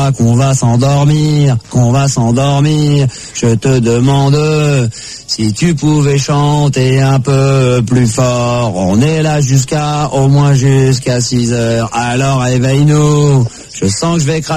crois qu'on va s'endormir, Je te demande si tu pouvais chanter un peu plus fort. On est là au moins jusqu'à 6 heures. Alors réveille-nous. Je sens que je vais craquer.